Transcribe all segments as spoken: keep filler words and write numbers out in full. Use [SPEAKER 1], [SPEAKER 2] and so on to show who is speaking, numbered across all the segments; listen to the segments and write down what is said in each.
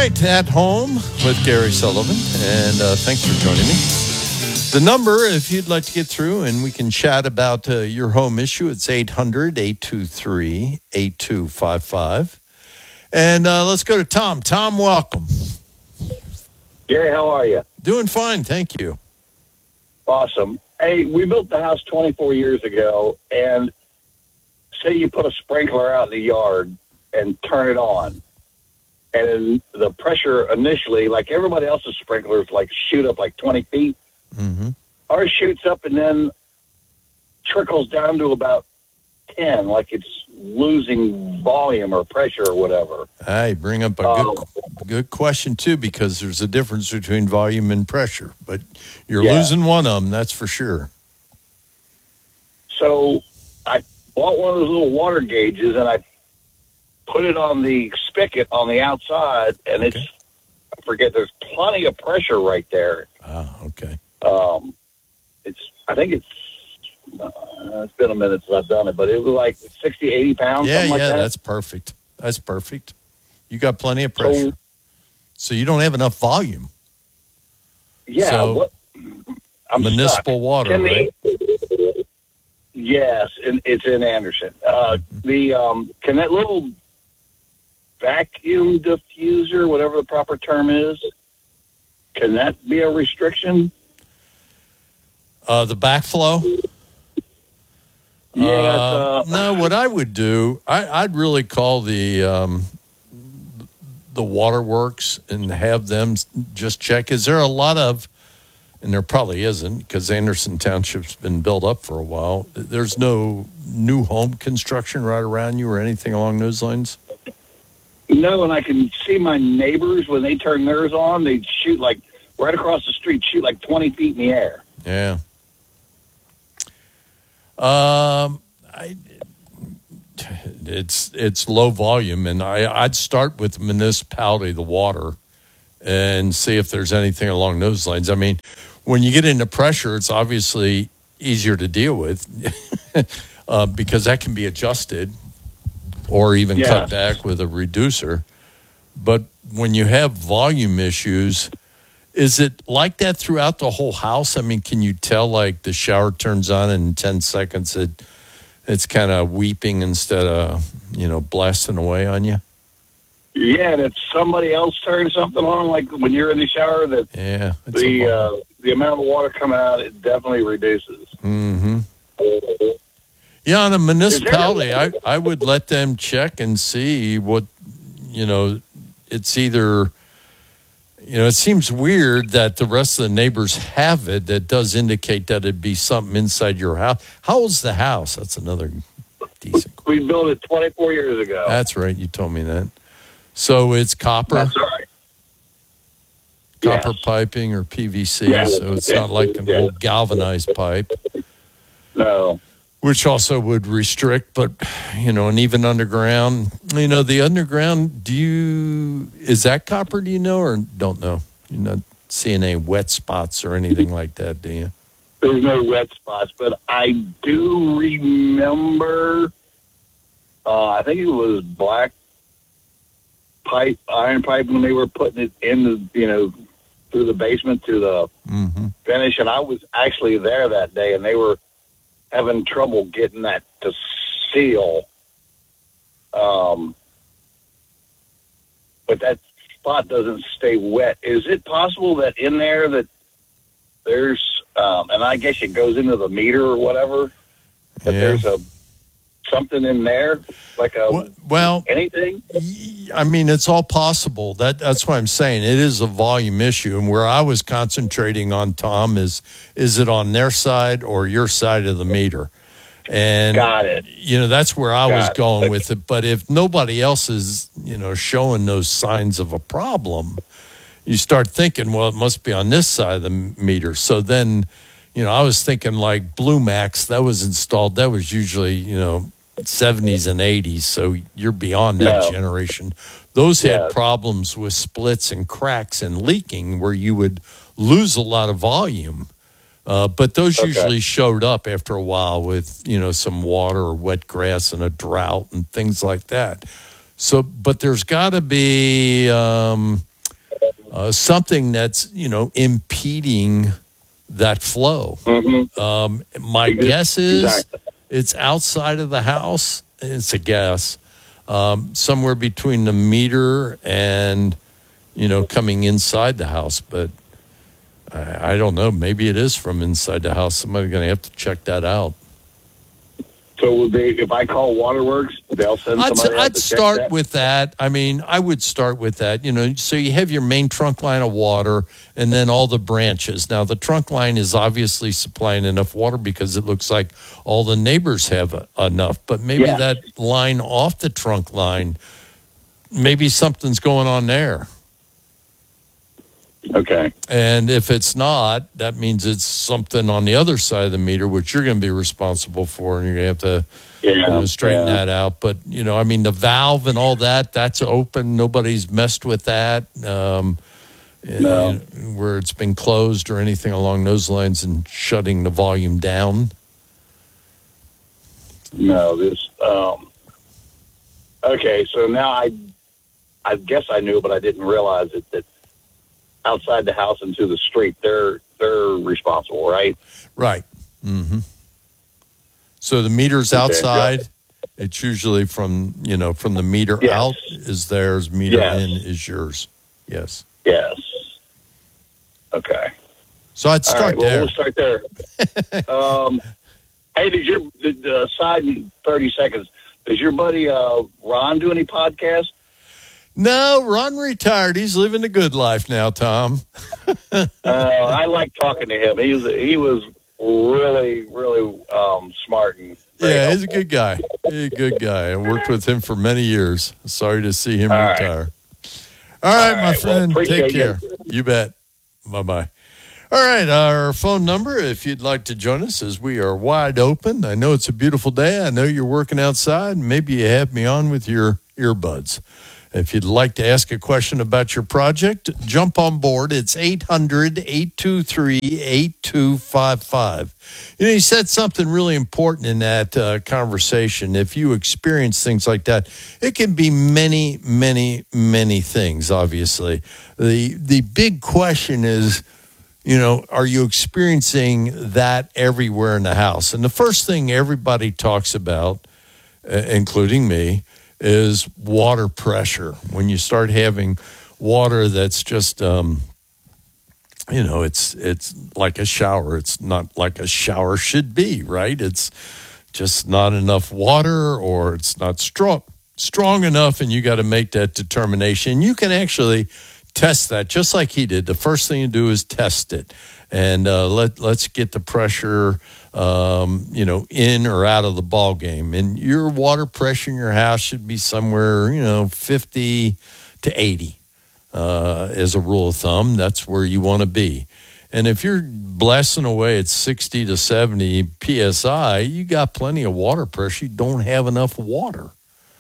[SPEAKER 1] right, at home with Gary Sullivan, and uh, thanks for joining me. The number, if you'd like to get through and we can chat about uh, your home issue, it's eight hundred, eight two three, eight two five five. And uh, let's go to Tom. Tom, welcome.
[SPEAKER 2] Gary, how are you?
[SPEAKER 1] Doing fine, thank you.
[SPEAKER 2] Awesome. Hey, we built the house twenty-four years ago, and say you put a sprinkler out in the yard and turn it on. And the pressure initially, like everybody else's sprinklers, like shoot up like twenty feet.
[SPEAKER 1] Mm-hmm.
[SPEAKER 2] Ours shoots up and then trickles down to about ten, like it's losing volume or pressure or whatever.
[SPEAKER 1] I bring up a
[SPEAKER 2] Um,
[SPEAKER 1] good, good question, too, because there's a difference between volume and pressure. But you're
[SPEAKER 2] Yeah.
[SPEAKER 1] losing one of them, that's for sure.
[SPEAKER 2] So I bought one of those little water gauges and I put it on the spigot on the outside, and
[SPEAKER 1] Okay.
[SPEAKER 2] it's, I forget, there's plenty of pressure right there.
[SPEAKER 1] Ah, okay.
[SPEAKER 2] Um, it's, I think it's, uh, it's been a minute since I've done it, but it was like sixty, eighty pounds,
[SPEAKER 1] Yeah,
[SPEAKER 2] something like
[SPEAKER 1] yeah,
[SPEAKER 2] that.
[SPEAKER 1] that's perfect. That's perfect. You got plenty of pressure.
[SPEAKER 2] So,
[SPEAKER 1] So you don't have enough volume.
[SPEAKER 2] yeah.
[SPEAKER 1] So,
[SPEAKER 2] what, I'm
[SPEAKER 1] municipal
[SPEAKER 2] stuck.
[SPEAKER 1] water,
[SPEAKER 2] Can
[SPEAKER 1] right?
[SPEAKER 2] the- yes, and it's in Anderson. Uh, the, um, can that little vacuum diffuser, whatever the proper term is, can that be a restriction?
[SPEAKER 1] Uh, the backflow?
[SPEAKER 2] Yeah.
[SPEAKER 1] Uh,
[SPEAKER 2] uh,
[SPEAKER 1] no, what I would do, I, I'd really call the um, the waterworks and have them just check. Is there a lot of, and there probably isn't, because Anderson Township's been built up for a while. There's no new home construction right around you or anything along those lines?
[SPEAKER 2] No, and I can see my neighbors, when they turn theirs on, they shoot like right across the street, shoot like twenty feet in the air.
[SPEAKER 1] Yeah. Um, I, it's it's low volume, and I, I'd start with municipality, the water, and see if there's anything along those lines. I mean, when you get into pressure, it's obviously easier to deal with uh, because that can be adjusted or even
[SPEAKER 2] Yeah.
[SPEAKER 1] cut back with a reducer. But when you have volume issues, is it like that throughout the whole house? I mean, can you tell, like, the shower turns on and in ten seconds it it's kind of weeping instead of, you know, blasting away on you?
[SPEAKER 2] Yeah, and if somebody else turns something on, like when you're in the shower, that
[SPEAKER 1] Yeah. It's
[SPEAKER 2] the
[SPEAKER 1] a,
[SPEAKER 2] uh, the amount of water coming out, it definitely reduces.
[SPEAKER 1] mm-hmm. Yeah, on a municipality, I, I would let them check and see what, you know, it's either, you know, it seems weird that the rest of the neighbors have it. That does indicate that it'd be something inside your house. How old's the house? That's another decent question.
[SPEAKER 2] We built it twenty-four years ago.
[SPEAKER 1] That's right. You told me that. So it's copper,
[SPEAKER 2] That's right.
[SPEAKER 1] copper
[SPEAKER 2] Yes.
[SPEAKER 1] piping or P V C.
[SPEAKER 2] Yeah.
[SPEAKER 1] So it's
[SPEAKER 2] Yeah.
[SPEAKER 1] not like an
[SPEAKER 2] Yeah.
[SPEAKER 1] old galvanized pipe,
[SPEAKER 2] No.
[SPEAKER 1] which also would restrict, but, you know, and even underground, you know, the underground, do you, is that copper, do you know, or don't know? You're not seeing any wet spots or anything like that, do you?
[SPEAKER 2] There's no wet spots, but I do remember, uh, I think it was black pipe, iron pipe, when they were putting it in the, you know, through the basement to the
[SPEAKER 1] Mm-hmm.
[SPEAKER 2] finish. And I was actually there that day, and they were having trouble getting that to seal. Um, but that spot doesn't stay wet. Is it possible that in there that there's, um, and I guess it goes into the meter or whatever, that
[SPEAKER 1] Yeah.
[SPEAKER 2] there's a something in there, like a
[SPEAKER 1] Well, well,
[SPEAKER 2] anything?
[SPEAKER 1] I mean, it's all possible. That that's what I'm saying. It is a volume issue, and where I was concentrating on, Tom, is is it on their side or your side of the meter? And
[SPEAKER 2] Got it.
[SPEAKER 1] you know, that's where I
[SPEAKER 2] Got
[SPEAKER 1] was
[SPEAKER 2] it.
[SPEAKER 1] going with it. But if nobody else is, you know, showing those signs of a problem, you start thinking, well, it must be on this side of the meter. So then, you know, I was thinking like Blue Max, that was installed. That was usually, you know, seventies and eighties, so you're beyond that
[SPEAKER 2] No.
[SPEAKER 1] generation. Those
[SPEAKER 2] Yeah.
[SPEAKER 1] had problems with splits and cracks and leaking where you would lose a lot of volume. Uh, but those
[SPEAKER 2] Okay.
[SPEAKER 1] usually showed up after a while with, you know, some water or wet grass and a drought and things like that. So, but there's got to be, um, uh, something that's, you know, impeding that flow.
[SPEAKER 2] Mm-hmm.
[SPEAKER 1] Um, my guess is
[SPEAKER 2] Exactly.
[SPEAKER 1] it's outside of the house. It's a guess. Um, somewhere between the meter and, you know, coming inside the house. But I, I don't know. Maybe it is from inside the house. Somebody's going to have to check that out.
[SPEAKER 2] So would they, if I call Waterworks, they'll send
[SPEAKER 1] I'd,
[SPEAKER 2] somebody out
[SPEAKER 1] I'd
[SPEAKER 2] to
[SPEAKER 1] start
[SPEAKER 2] check that?
[SPEAKER 1] with that. I mean, I would start with that. You know, so you have your main trunk line of water and then all the branches. Now, the trunk line is obviously supplying enough water because it looks like all the neighbors have uh, enough. But maybe
[SPEAKER 2] Yeah.
[SPEAKER 1] that line off the trunk line, maybe something's going on there.
[SPEAKER 2] Okay.
[SPEAKER 1] And if it's not, that means it's something on the other side of the meter, which you're going to be responsible for, and you're going to have to
[SPEAKER 2] Yeah.
[SPEAKER 1] you know, straighten
[SPEAKER 2] yeah.
[SPEAKER 1] that out. But, you know, I mean, the valve and all that, that's open. Nobody's messed with that um,
[SPEAKER 2] No.
[SPEAKER 1] uh, where it's been closed or anything along those lines and shutting the volume down.
[SPEAKER 2] No, this. Um, okay, so now I, I guess I knew, but I didn't realize it. That outside the house and to the street, they're they're responsible, right?
[SPEAKER 1] Right. Mm-hmm. So the meter's
[SPEAKER 2] Okay,
[SPEAKER 1] outside. It's usually from, you know, from the meter
[SPEAKER 2] Yes.
[SPEAKER 1] out is theirs, meter
[SPEAKER 2] Yes.
[SPEAKER 1] in is yours. Yes.
[SPEAKER 2] Yes. Okay.
[SPEAKER 1] So I'd
[SPEAKER 2] All
[SPEAKER 1] start
[SPEAKER 2] right. Well,
[SPEAKER 1] there.
[SPEAKER 2] we'll start there. um, hey, did your did, uh, side in thirty seconds? Does your buddy uh, Ron do any podcasts?
[SPEAKER 1] No, Ron retired. He's living the good life now, Tom.
[SPEAKER 2] Uh, I like talking to him. He was he was really really um, smart and very
[SPEAKER 1] Yeah, he's a
[SPEAKER 2] helpful.
[SPEAKER 1] good guy. He's a good guy. I worked with him for many years. Sorry to see him
[SPEAKER 2] All right.
[SPEAKER 1] retire. All right,
[SPEAKER 2] All
[SPEAKER 1] my
[SPEAKER 2] right, well,
[SPEAKER 1] friend.
[SPEAKER 2] appreciate
[SPEAKER 1] Take
[SPEAKER 2] you.
[SPEAKER 1] care. You bet. Bye-bye. All right, our phone number, if you'd like to join us, is we are wide open. I know it's a beautiful day. I know you're working outside. Maybe you have me on with your earbuds. If you'd like to ask a question about your project, jump on board. It's eight hundred, eight two three, eight two five five. You know, he said something really important in that uh, conversation. If you experience things like that, it can be many, many, many things, obviously. The, the big question is, you know, are you experiencing that everywhere in the house? And the first thing everybody talks about, uh, including me, is water pressure. When you start having water that's just, um, you know, it's it's like a shower. It's not like a shower should be, right? It's just not enough water, or it's not strong strong enough, and you got to make that determination. You can actually test that, just like he did. The first thing you do is test it, and uh, let let's get the pressure, um, you know, in or out of the ball game. And your water pressure in your house should be somewhere, you know, fifty to eighty. Uh, as a rule of thumb, that's where you want to be. And if you're blasting away at sixty to seventy P S I, you got plenty of water pressure. You don't have enough water.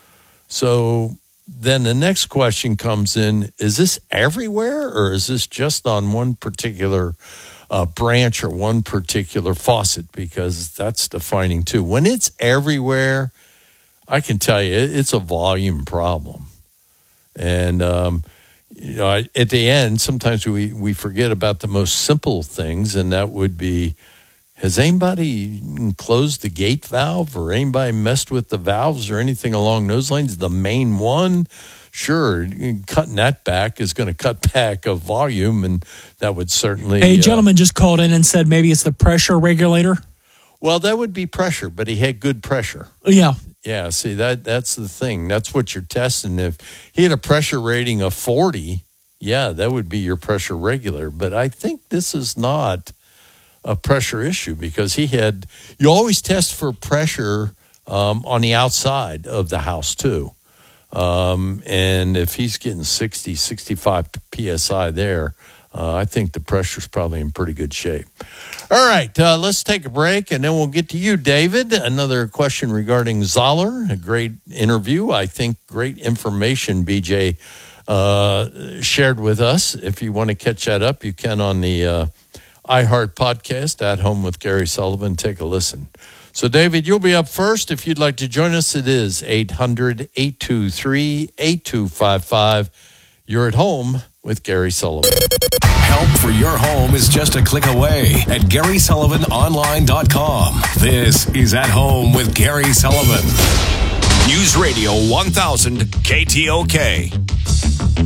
[SPEAKER 1] So then the next question comes in, is this everywhere, or is this just on one particular uh, branch or one particular faucet? Because that's defining too. When it's everywhere, I can tell you it's a volume problem. And, um, you know, I, at the end, sometimes we, we forget about the most simple things, and that would be, has anybody closed the gate valve, or anybody messed with the valves or anything along those lines? The main one, sure, cutting that back is going to cut back a volume, and that would certainly...
[SPEAKER 3] A
[SPEAKER 1] uh,
[SPEAKER 3] gentleman just called in and said maybe it's the pressure regulator.
[SPEAKER 1] well, that would be pressure, but he had good pressure.
[SPEAKER 3] Yeah.
[SPEAKER 1] Yeah, see, that that's the thing. That's what you're testing. If he had a pressure rating of forty, yeah, that would be your pressure regulator. But I think this is not a pressure issue, because he had, you always test for pressure um, on the outside of the house too. Um, and if he's getting sixty, sixty-five P S I there, uh, I think the pressure's probably in pretty good shape. All right, uh, let's take a break, and then we'll get to you, David. Another question regarding Zoller. A great interview. I think great information B J uh, shared with us. If you want to catch that up, you can on the uh, iHeart podcast, At Home with Gary Sullivan. Take a listen. So, David, you'll be up first. If you'd like to join us, it is eight hundred, eight two three, eight two five five. You're at home with Gary Sullivan.
[SPEAKER 4] Help for your home is just a click away at Gary Sullivan Online dot com. This is At Home with Gary Sullivan.
[SPEAKER 5] News Radio one thousand K T O K.